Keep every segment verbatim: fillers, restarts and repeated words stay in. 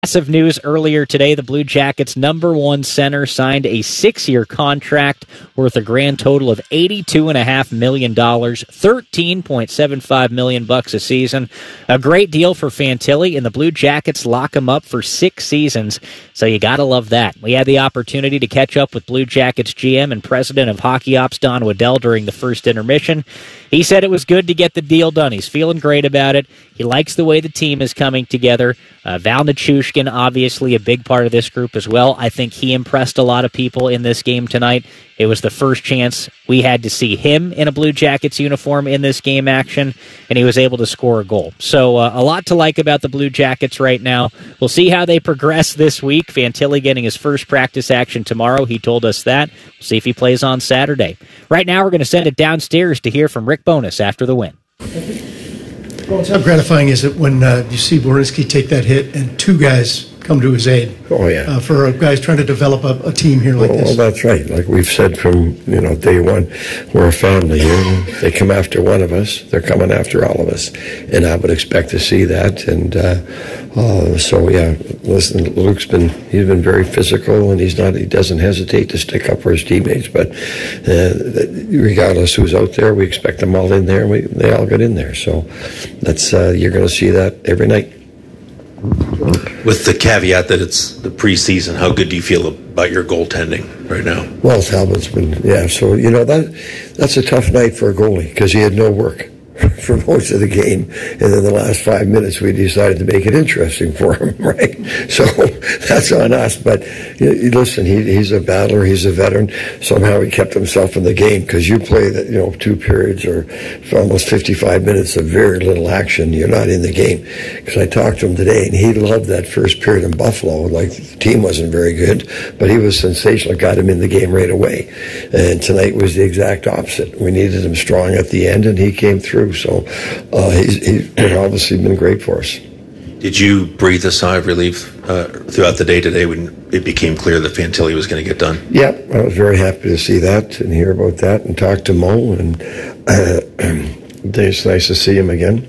Massive news earlier today. The Blue Jackets' number one center signed a six-year contract worth a grand total of eighty-two point five million dollars, thirteen point seven five million dollars bucks a season. A great deal for Fantilli, and the Blue Jackets lock him up for six seasons, so you got to love that. We had the opportunity to catch up with Blue Jackets G M and president of Hockey Ops, Don Waddell, during the first intermission. He said it was good to get the deal done. He's feeling great about it. He likes the way the team is coming together. Uh, Val Nichushkin, obviously a big part of this group as well. I think he impressed a lot of people in this game tonight. It was the first chance we had to see him in a Blue Jackets uniform in this game action, and he was able to score a goal. So uh, a lot to like about the Blue Jackets right now. We'll see how they progress this week. Fantilli getting his first practice action tomorrow. He told us that. We'll see if he plays on Saturday. Right now, we're going to send it downstairs to hear from Rick Bowness after the win. How gratifying is it when uh, you see Werenski take that hit and two guys come to his aid? Oh, yeah. Uh, for uh, guys trying to develop a, a team here like well, this. Well, that's right. Like we've said from, you know, day one, we're a family here. They come after one of us, they're coming after all of us. And I would expect to see that. And uh, uh, so, yeah, listen, Luke's been, he's been very physical, and he's not, he doesn't hesitate to stick up for his teammates. But uh, regardless who's out there, we expect them all in there, and we, they all get in there. So that's, uh, you're going to see that every night. With the caveat that it's the preseason, how good do you feel about your goaltending right now? Well, Talbot's been, yeah, so, you know, that that's a tough night for a goalie because he had no work for most of the game, and then the last five minutes we decided to make it interesting for him, right? So that's on us. But you, listen, he, he's a battler, he's a veteran. Somehow he kept himself in the game because you play that, you know, two periods or almost fifty-five minutes of very little action. You're not in the game. Because I talked to him today, and he loved that first period in Buffalo. Like the team wasn't very good, but he was sensational. Got him in the game right away. And tonight was the exact opposite. We needed him strong at the end, and he came through. So uh, he's, he's obviously been great for us. Did you breathe a sigh of relief uh, throughout the day today when it became clear that Fantilli was going to get done? Yeah, I was very happy to see that and hear about that and talk to Mo. And uh, it's nice to see him again.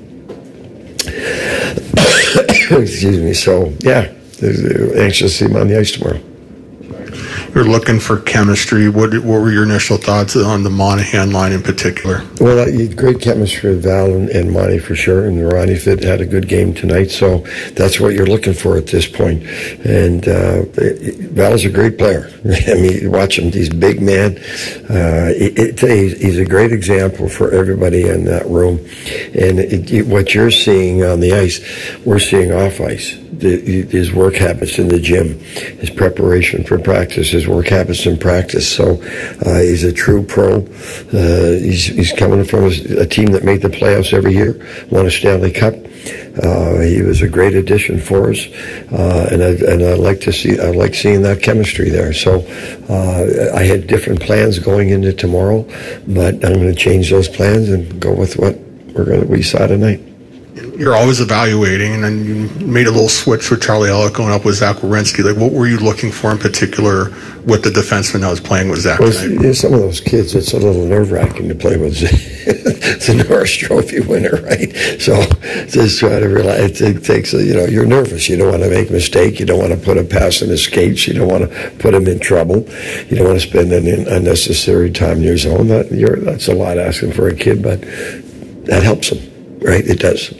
Excuse me. So, yeah, anxious to see him on the ice tomorrow. You're looking for chemistry. What, what were your initial thoughts on the Monahan line in particular? Well, uh, great chemistry with Val and, and Monty for sure, and Ronnie Fit had a good game tonight, so that's what you're looking for at this point. And uh, Val's a great player. I mean, you watch him, he's a big man. Uh, it, it, he's a great example for everybody in that room. And it, it, what you're seeing on the ice, we're seeing off ice. The, his work habits in the gym, his preparation for practice, his work habits in practice. So uh, he's a true pro. Uh, he's, he's coming from a team that made the playoffs every year, won a Stanley Cup. Uh, he was a great addition for us, uh, and I and I like to see I like seeing that chemistry there. So uh, I had different plans going into tomorrow, but I'm going to change those plans and go with what we're going to we saw tonight. You're always evaluating, and then you made a little switch with Charlie Elliott going up with Zach Werenski. Like, what were you looking for in particular with the defenseman that was playing with Zach? Well, yeah, some of those kids, it's a little nerve-wracking to play with. It's a Norris Trophy winner, right? So just try to realize it takes, a, you know, you're nervous. You don't want to make a mistake. You don't want to put him past in his skates. You don't want to put him in trouble. You don't want to spend any unnecessary time in your zone. That, you're, that's a lot asking for a kid, but that helps him, right? It does.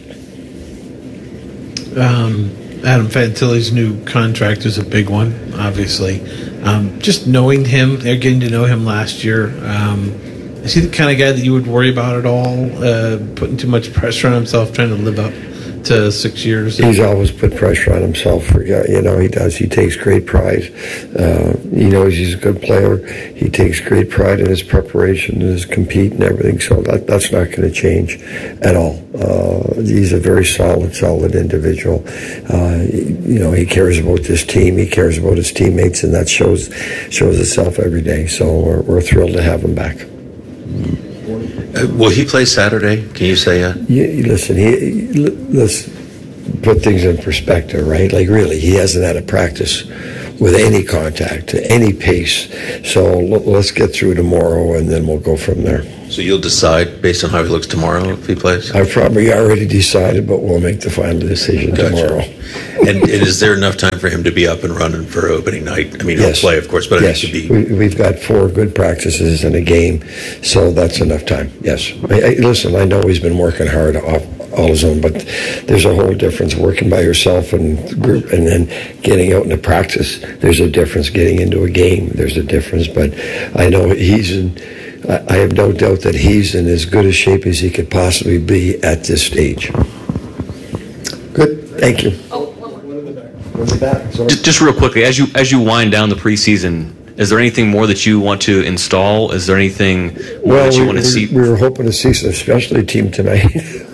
Um, Adam Fantilli's new contract is a big one, obviously. Um, just knowing him, getting to know him last year, um, is he the kind of guy that you would worry about at all, uh, putting too much pressure on himself, trying to live up to six years? He's always put pressure on himself. For, you know, he does. He takes great pride. Uh, he knows he's a good player. He takes great pride in his preparation, his compete and everything. So that, that's not going to change at all. Uh, he's a very solid, solid individual. Uh, you know, he cares about this team. He cares about his teammates, and that shows shows itself every day. So we're, we're thrilled to have him back. Uh, will he play Saturday? Can you say that? Yeah, listen, he, let's put things in perspective, right? Like, really, he hasn't had a practice with any contact, any pace. So let's get through tomorrow, and then we'll go from there. So you'll decide based on how he looks tomorrow if he plays? I've probably already decided, but we'll make the final decision Gotcha. tomorrow. And, and is there enough time for him to be up and running for opening night? I mean, Yes. he'll play, of course, but yes. it needs to be. We, we've got four good practices and a game, so that's enough time. Yes. I, I, listen, I know he's been working hard off all his own, but there's a whole difference working by yourself and group, and then getting out into practice. There's a difference. Getting into a game, there's a difference. But I know he's in. I have no doubt that he's in as good a shape as he could possibly be at this stage. Good. Thank you. Oh, just, just real quickly, as you as you wind down the preseason, is there anything more that you want to install? Is there anything more well, that you we, want to see? We were hoping to see some specialty team tonight.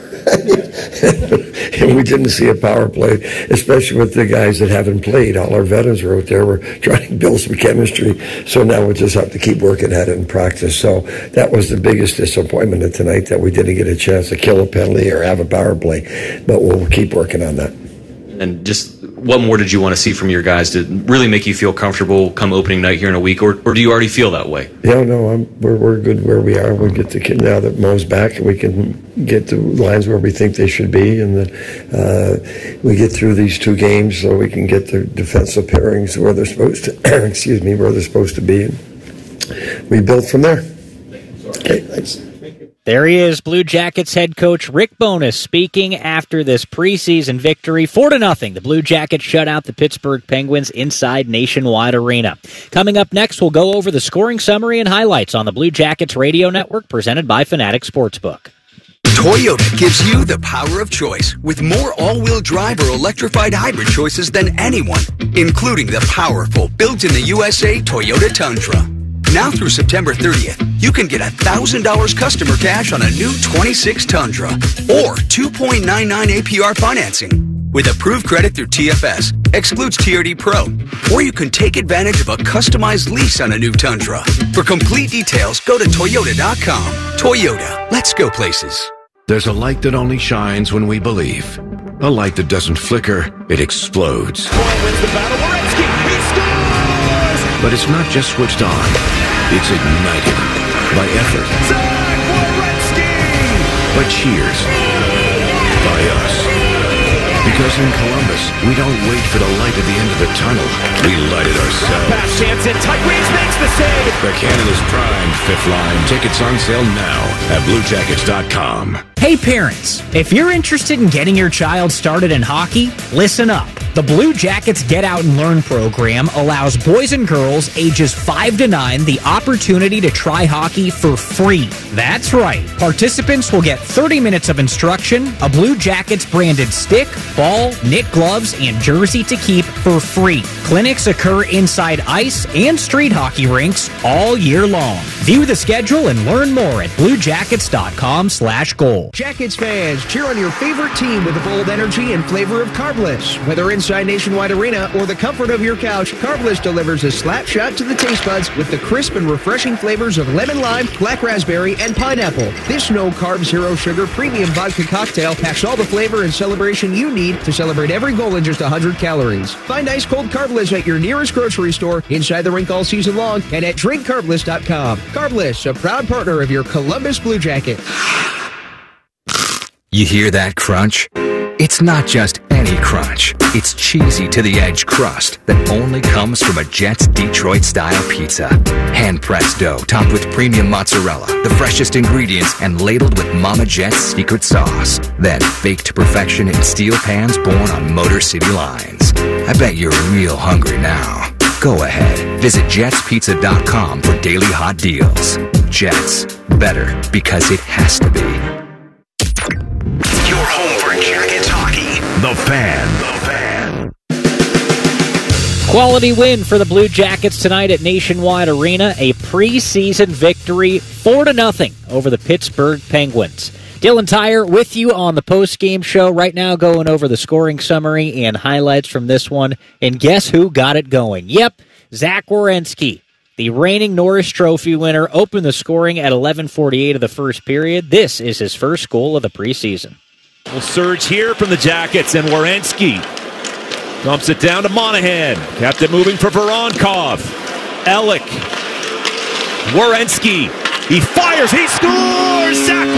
And we didn't see a power play, especially with the guys that haven't played. All our veterans were out there. We're trying to build some chemistry. So now we just have to keep working at it in practice. So that was the biggest disappointment of tonight, that we didn't get a chance to kill a penalty or have a power play. But we'll keep working on that. And just what more did you want to see from your guys to really make you feel comfortable come opening night here in a week, or, or do you already feel that way? Yeah, no, I'm, we're we're good where we are. We get the kid now that Mo's back, we can get the lines where we think they should be, and then uh, we get through these two games so we can get the defensive pairings where they're supposed to. excuse me, where they're supposed to be. And we build from there. Okay, thanks. There he is, Blue Jackets head coach Rick Bowness speaking after this preseason victory. Four to nothing. The Blue Jackets shut out the Pittsburgh Penguins inside Nationwide Arena. Coming up next, we'll go over the scoring summary and highlights on the Blue Jackets Radio Network, presented by Fanatic Sportsbook. Toyota gives you the power of choice with more all-wheel drive or electrified hybrid choices than anyone, including the powerful built-in-the-U S A Toyota Tundra. Now through September thirtieth, you can get one thousand dollars customer cash on a new twenty-six Tundra or two point nine nine A P R financing with approved credit through T F S, excludes T R D Pro, or you can take advantage of a customized lease on a new Tundra. For complete details, go to Toyota dot com. Toyota, let's go places. There's a light that only shines when we believe. A light that doesn't flicker, it explodes. Wins the battle. Werenski, he scores! But it's not just switched on. It's ignited by effort. Zach Werenski! By cheers. By us. Because in Columbus, we don't wait for the light at the end of the tunnel. We light it ourselves. Pass Jansen. Tyrese makes the save. The Canada's prime fifth line. Tickets on sale now at blue jackets dot com. Hey parents, if you're interested in getting your child started in hockey, listen up. The Blue Jackets Get Out and Learn program allows boys and girls ages five to nine the opportunity to try hockey for free. That's right. Participants will get thirty minutes of instruction, a Blue Jackets branded stick, ball, knit gloves, and jersey to keep for free. Clinics occur inside ice and street hockey rinks all year long. View the schedule and learn more at blue jackets dot com slash gold. Jackets fans, cheer on your favorite team with the bold energy and flavor of Carbless. Whether inside Nationwide Arena or the comfort of your couch, Carbless delivers a slap shot to the taste buds with the crisp and refreshing flavors of lemon lime, black raspberry, and pineapple. This no-carb, zero-sugar premium vodka cocktail packs all the flavor and celebration you need to celebrate every goal in just one hundred calories. Find ice-cold Carbless at your nearest grocery store, inside the rink all season long, and at drink carbless dot com. Carbless, a proud partner of your Columbus Blue Jackets. You hear that crunch? It's not just any crunch. It's cheesy to the edge crust that only comes from a Jets Detroit-style pizza. Hand-pressed dough topped with premium mozzarella, the freshest ingredients, and ladled with Mama Jet's secret sauce. Then baked to perfection in steel pans born on Motor City lines. I bet you're real hungry now. Go ahead. Visit jets pizza dot com for daily hot deals. Jets. Better because it has to be. Your home for Jackets hockey. The Fan. The Fan. Quality win for the Blue Jackets tonight at Nationwide Arena. A preseason victory, four to nothing over the Pittsburgh Penguins. Dylan Tyre with you on the post-game show right now, going over the scoring summary and highlights from this one. And guess who got it going? Yep, Zach Werenski, the reigning Norris Trophy winner, opened the scoring at eleven forty-eight of the first period. This is his first goal of the preseason. Will surge here from the Jackets, and Werenski dumps it down to Monahan. Kept it moving for Voronkov. Elik. Werenski He fires. He scores. Zach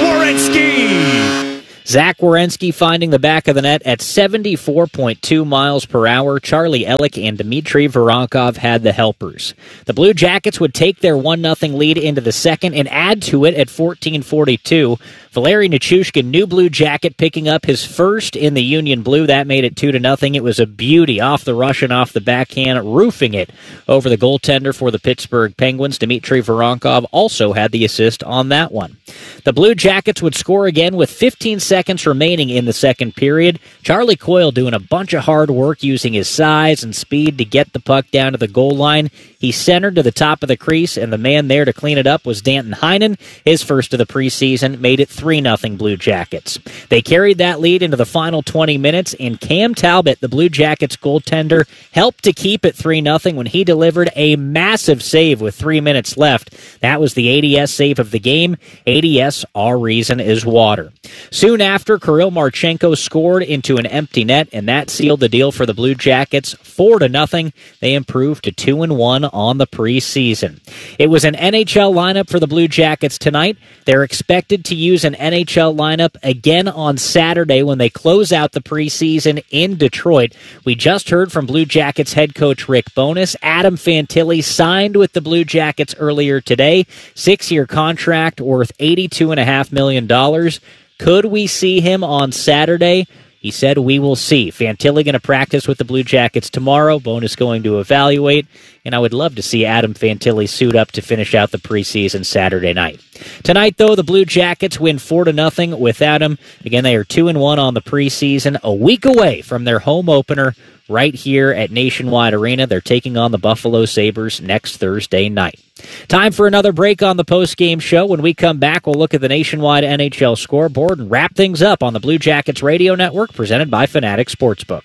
Werenski. Zach Werenski finding the back of the net at seventy-four point two miles per hour. Charlie Ellick and Dmitry Voronkov had the helpers. The Blue Jackets would take their one nothing lead into the second and add to it at fourteen forty-two. Valeri Nichushkin, new Blue Jacket, picking up his first in the Union Blue. That made it two to nothing. It was a beauty off the rush and off the backhand, roofing it over the goaltender for the Pittsburgh Penguins. Dmitry Voronkov also had the assist on that one. The Blue Jackets would score again with fifteen seconds remaining in the second period. Charlie Coyle doing a bunch of hard work using his size and speed to get the puck down to the goal line. He centered to the top of the crease, and the man there to clean it up was Danton Heinen. His first of the preseason made it three nothing Blue Jackets. They carried that lead into the final twenty minutes, and Cam Talbot, the Blue Jackets goaltender, helped to keep it three nothing when he delivered a massive save with three minutes left. That was the A D S save of the game. A D S, our reason is water. Soon after, Kirill Marchenko scored into an empty net, and that sealed the deal for the Blue Jackets. Four to nothing. They improved to two and one on the preseason. It was an N H L lineup for the Blue Jackets tonight. They're expected to use an N H L lineup again on Saturday when they close out the preseason in Detroit. We just heard from Blue Jackets head coach Rick Bowness. Adam Fantilli signed with the Blue Jackets earlier today. Six-year contract worth eighty-two point five million dollars. Could we see him on Saturday? He said we will see. Fantilli going to practice with the Blue Jackets tomorrow. Bowness going to evaluate. And I would love to see Adam Fantilli suit up to finish out the preseason Saturday night. Tonight, though, the Blue Jackets win four to nothing without him. Again, they are two and one on the preseason, a week away from their home opener right here at Nationwide Arena. They're taking on the Buffalo Sabres next Thursday night. Time for another break on the postgame show. When we come back, we'll look at the Nationwide N H L scoreboard and wrap things up on the Blue Jackets Radio Network, presented by Fanatic Sportsbook.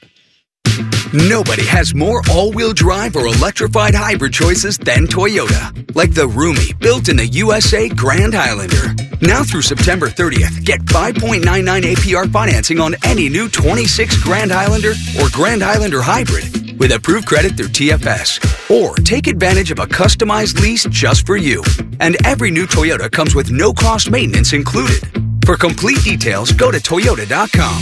Nobody has more all-wheel drive or electrified hybrid choices than Toyota. Like the roomy, built in the U S A Grand Highlander. Now through September thirtieth, get five point nine nine A P R financing on any new twenty-six Grand Highlander or Grand Highlander Hybrid with approved credit through T F S. Or take advantage of a customized lease just for you. And every new Toyota comes with no-cost maintenance included. For complete details, go to Toyota dot com.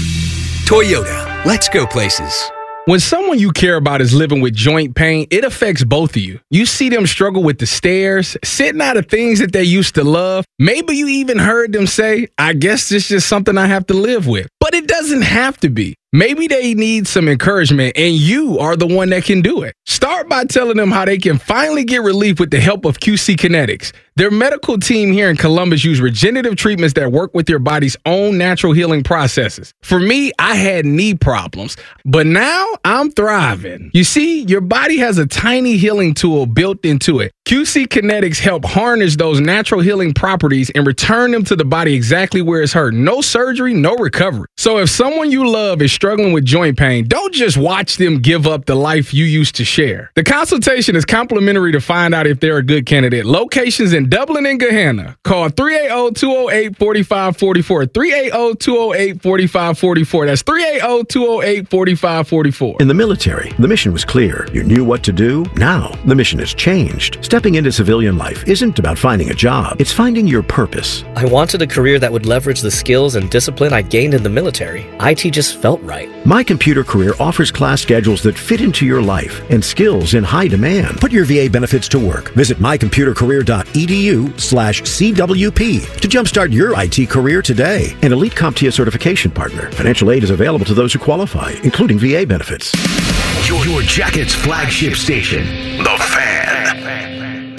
Toyota, let's go places. When someone you care about is living with joint pain, it affects both of you. You see them struggle with the stairs, sitting out of things that they used to love. Maybe you even heard them say, I guess this is just something I have to live with. But it doesn't have to be. Maybe they need some encouragement, and you are the one that can do it. Start by telling them how they can finally get relief with the help of Q C Kinetics. Their medical team here in Columbus use regenerative treatments that work with your body's own natural healing processes. For me, I had knee problems, but now I'm thriving. You see, your body has a tiny healing tool built into it. Q C Kinetics help harness those natural healing properties and return them to the body exactly where it's hurt. No surgery, no recovery. So if someone you love is struggling with joint pain, don't just watch them give up the life you used to share. The consultation is complimentary to find out if they're a good candidate. Locations in Dublin and Gahanna. Call three eight zero, two zero eight, four five four four. three eight zero, two zero eight, four five four four. That's three eight zero, two zero eight, four five four four. In the military, the mission was clear. You knew what to do. Now, the mission has changed. Stepping into civilian life isn't about finding a job. It's finding your purpose. I wanted a career that would leverage the skills and discipline I gained in the military. I T just felt right. My Computer Career offers class schedules that fit into your life and skills in high demand. Put your V A benefits to work. Visit my computer career dot e d u slash C W P to jumpstart your I T career today. An elite CompTIA certification partner. Financial aid is available to those who qualify, including V A benefits. Your, your Jackets flagship station, The Fan.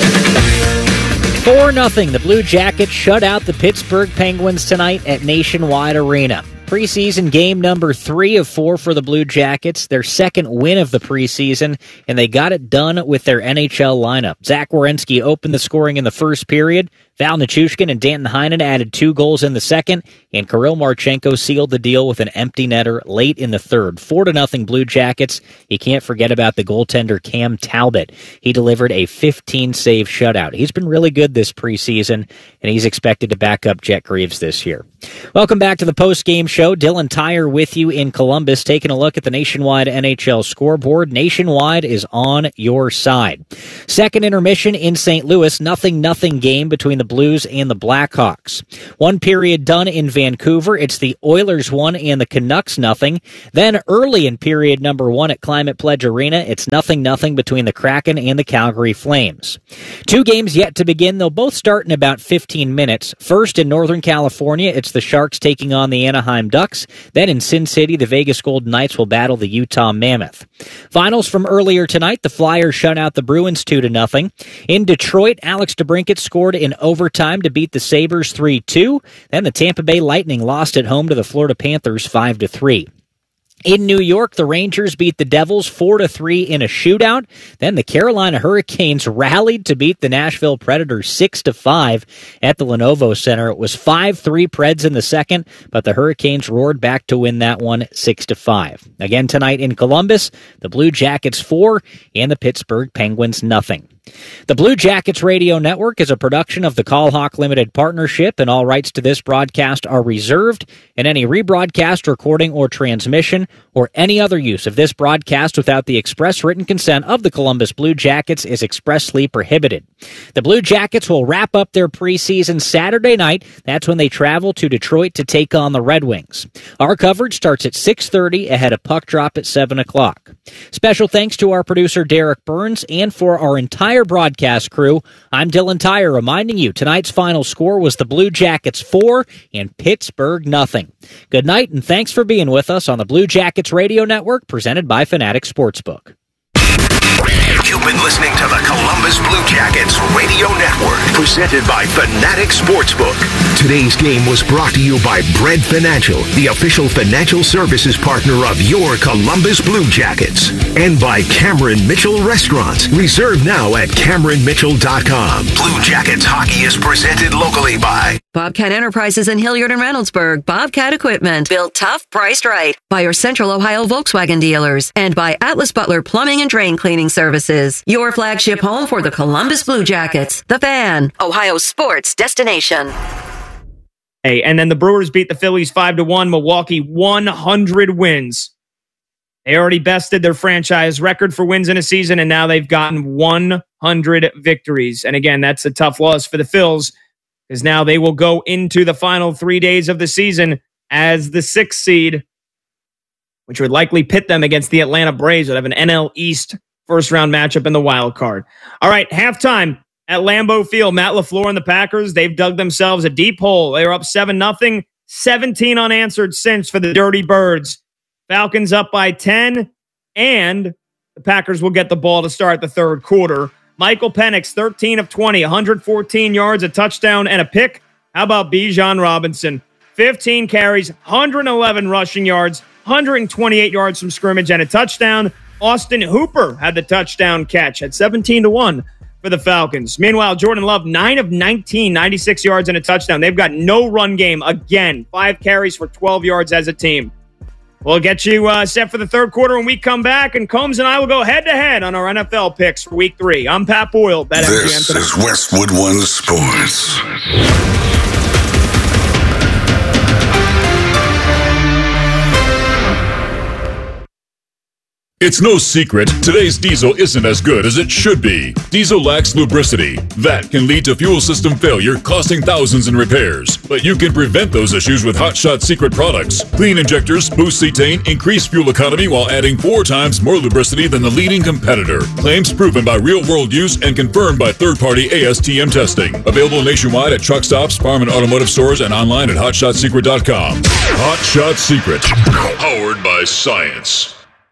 four nothing. The Blue Jackets shut out the Pittsburgh Penguins tonight at Nationwide Arena. Preseason game number three of four for the Blue Jackets, their second win of the preseason, and they got it done with their N H L lineup. Zach Werenski opened the scoring in the first period. Val Nichushkin and Danton Heinen added two goals in the second, and Kirill Marchenko sealed the deal with an empty netter late in the third. Four to nothing Blue Jackets. You can't forget about the goaltender Cam Talbot. He delivered a fifteen-save shutout. He's been really good this preseason, and he's expected to back up Jet Greaves this year. Welcome back to the post-game show. Dylan Tyre with you in Columbus, taking a look at the Nationwide N H L scoreboard. Nationwide is on your side. Second intermission in Saint Louis, nothing nothing game between the the Blues and the Blackhawks. One period done in Vancouver. It's the Oilers one and the Canucks nothing. Then early in period number one at Climate Pledge Arena, it's nothing nothing between the Kraken and the Calgary Flames. Two games yet to begin. They'll both start in about fifteen minutes. First in Northern California, it's the Sharks taking on the Anaheim Ducks. Then in Sin City, the Vegas Golden Knights will battle the Utah Mammoth. Finals from earlier tonight, the Flyers shut out the Bruins two to nothing. In Detroit, Alex DeBrincat scored in overtime to beat the Sabres three two. Then the Tampa Bay Lightning lost at home to the Florida Panthers five to three. In New York, the Rangers beat the Devils four to three in a shootout. Then the Carolina Hurricanes rallied to beat the Nashville Predators six to five at the Lenovo Center. It was five three Preds in the second, but the Hurricanes roared back to win that one six to five. Again tonight in Columbus, the Blue Jackets four and the Pittsburgh Penguins nothing. The Blue Jackets Radio Network is a production of the Call Hawk Limited Partnership, and all rights to this broadcast are reserved, and any rebroadcast, recording, or transmission, or any other use of this broadcast without the express written consent of the Columbus Blue Jackets is expressly prohibited. The Blue Jackets will wrap up their preseason Saturday night. That's when they travel to Detroit to take on the Red Wings. Our coverage starts at six thirty ahead of puck drop at seven o'clock. Special thanks to our producer Derek Burns, and for our entire broadcast crew, I'm Dylan Tyre reminding you tonight's final score was the Blue Jackets four and Pittsburgh nothing. Good night, and thanks for being with us on the Blue Jackets Radio Network, presented by Fanatic Sportsbook. You've been listening to the Columbus Blue Jackets Radio Network, presented by Fanatic Sportsbook. Today's game was brought to you by Bread Financial, the official financial services partner of your Columbus Blue Jackets, and by Cameron Mitchell Restaurants. Reserve now at Cameron Mitchell dot com. Blue Jackets hockey is presented locally by Bobcat Enterprises in Hilliard and Reynoldsburg. Bobcat Equipment, built tough, priced right. By your Central Ohio Volkswagen dealers, and by Atlas Butler Plumbing and Drain Cleaning Services, your flagship home for the Columbus Blue Jackets. The Fan, Ohio sports destination. Hey, and then the Brewers beat the Phillies five to one. Milwaukee one hundred wins. They already bested their franchise record for wins in a season, and now they've gotten one hundred victories. And again, that's a tough loss for the Phils, because now they will go into the final three days of the season as the sixth seed, which would likely pit them against the Atlanta Braves that have an N L East first-round matchup in the wild card. All right, halftime at Lambeau Field. Matt LaFleur and the Packers, they've dug themselves a deep hole. They are up seven nothing, seventeen unanswered since for the Dirty Birds. Falcons up by ten, and the Packers will get the ball to start the third quarter. Michael Penix, thirteen of twenty, one hundred fourteen yards, a touchdown, and a pick. How about Bijan Robinson? fifteen carries, one hundred eleven rushing yards, one hundred twenty-eight yards from scrimmage, and a touchdown. Austin Hooper had the touchdown catch at seventeen to one for the Falcons. Meanwhile, Jordan Love, nine of nineteen, ninety-six yards and a touchdown. They've got no run game again. Five carries for twelve yards as a team. We'll get you uh, set for the third quarter when we come back, and Combs and I will go head-to-head on our N F L picks for week three. I'm Pat Boyle. This is Westwood One Sports. It's no secret, today's diesel isn't as good as it should be. Diesel lacks lubricity. That can lead to fuel system failure, costing thousands in repairs. But you can prevent those issues with Hot Shot Secret products. Clean injectors, boost cetane, increase fuel economy while adding four times more lubricity than the leading competitor. Claims proven by real-world use and confirmed by third-party A S T M testing. Available nationwide at truck stops, farm and automotive stores, and online at hot shot secret dot com. Hot Shot Secret. Powered by science.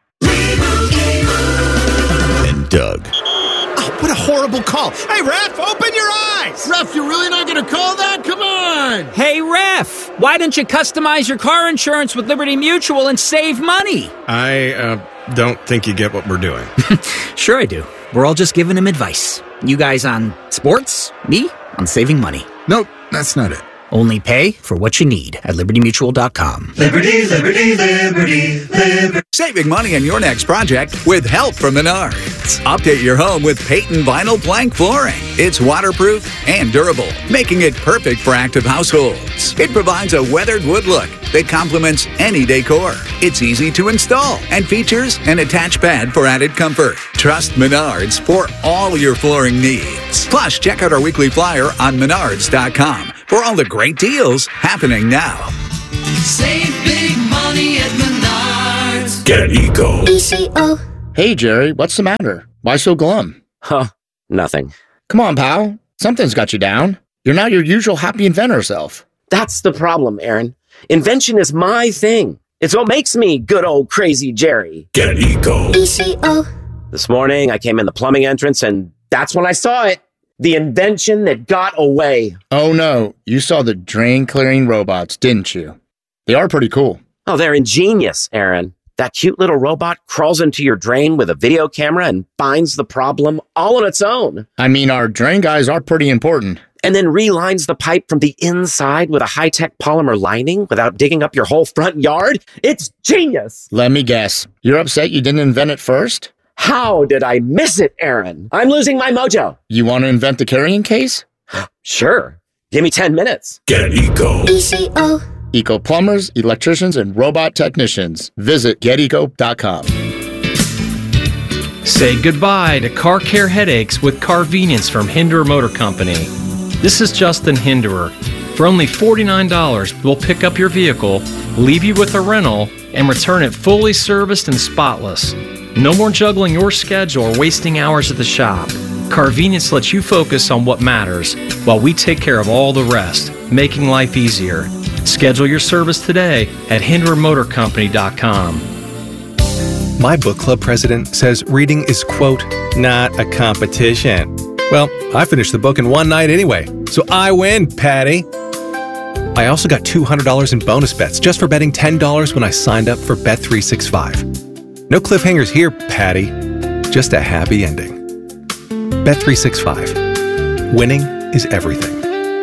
And Doug. Oh, what a horrible call. Hey, ref, open your eyes. Ref, you're really not going to call that? Come on. Hey, ref, why don't you customize your car insurance with Liberty Mutual and save money? I uh, don't think you get what we're doing. Sure I do. We're all just giving him advice. You guys on sports, me on saving money. Nope, that's not it. Only pay for what you need at liberty mutual dot com. Liberty, liberty, liberty, liberty. Saving money on your next project with help from Menards. Update your home with Peyton Vinyl Plank Flooring. It's waterproof and durable, making it perfect for active households. It provides a weathered wood look that complements any decor. It's easy to install and features an attached pad for added comfort. Trust Menards for all your flooring needs. Plus, check out our weekly flyer on menards dot com for all the great deals happening now. Save big money at Menards. Get Eco. E C O. Hey, Jerry, what's the matter? Why so glum? Huh, nothing. Come on, pal. Something's got you down. You're not your usual happy inventor self. That's the problem, Aaron. Invention is my thing. It's what makes me good old crazy Jerry. Get Eco. E C O. This morning, I came in the plumbing entrance, and that's when I saw it. The invention that got away. Oh, no. You saw the drain-clearing robots, didn't you? They are pretty cool. Oh, they're ingenious, Aaron. That cute little robot crawls into your drain with a video camera and finds the problem all on its own. I mean, our drain guys are pretty important. And then relines the pipe from the inside with a high-tech polymer lining without digging up your whole front yard. It's genius. Let me guess. You're upset you didn't invent it first? How did I miss it, Aaron? I'm losing my mojo. You want to invent the carrying case? Sure. Give me ten minutes. Get Eco. E C O. Eco plumbers, electricians, and robot technicians. Visit get eco dot com. Say goodbye to car care headaches with Carvenience from Hinderer Motor Company. This is Justin Hinderer. For only forty-nine dollars, we'll pick up your vehicle, leave you with a rental, and return it fully serviced and spotless. No more juggling your schedule or wasting hours at the shop. Carvenience lets you focus on what matters while we take care of all the rest, making life easier. Schedule your service today at hinderer motor company dot com. My book club president says reading is, quote, not a competition. Well, I finished the book in one night anyway, so I win, Patty. I also got two hundred dollars in bonus bets just for betting ten dollars when I signed up for Bet three sixty-five. No cliffhangers here, Patty. Just a happy ending. Bet three sixty-five. Winning is everything.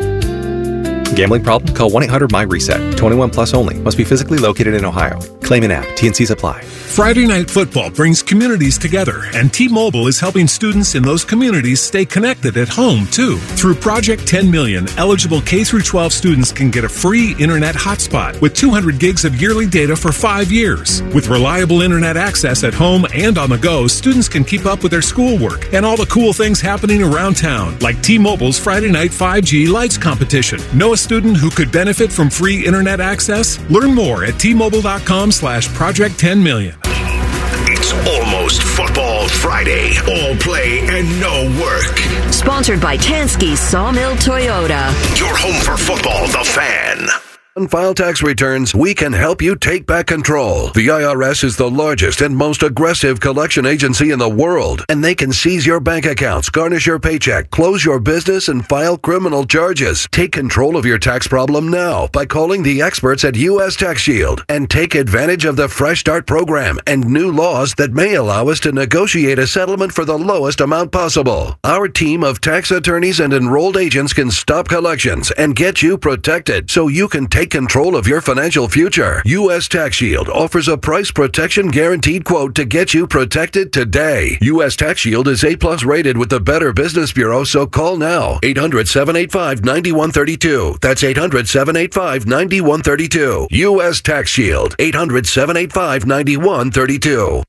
Gambling problem? Call one eight hundred my reset. twenty-one plus only. Must be physically located in Ohio. Claim an app. T N Cs apply. Friday Night Football brings communities together, and T-Mobile is helping students in those communities stay connected at home, too. Through Project ten million, eligible K through twelve students can get a free internet hotspot with two hundred gigs of yearly data for five years. With reliable internet access at home and on the go, students can keep up with their schoolwork and all the cool things happening around town, like T-Mobile's Friday Night five G Lights competition. Know a student who could benefit from free internet access? Learn more at T Mobile dot com slash project ten million. It's almost Football Friday. All play and no work. Sponsored by Tansky Sawmill Toyota. Your home for football, The Fan. On file tax returns, we can help you take back control. The I R S is the largest and most aggressive collection agency in the world, and they can seize your bank accounts, garnish your paycheck, close your business, and file criminal charges. Take control of your tax problem now by calling the experts at U S Tax Shield and take advantage of the Fresh Start program and new laws that may allow us to negotiate a settlement for the lowest amount possible. Our team of tax attorneys and enrolled agents can stop collections and get you protected so you can take control of your financial future. U S Tax Shield offers a price protection guaranteed quote to get you protected today. U S Tax Shield is A plus rated with the Better Business Bureau, so call now. eight hundred, seven eight five, nine one three two. That's eight hundred, seven eight five, nine one three two. U S Tax Shield. eight hundred, seven eight five, nine one three two.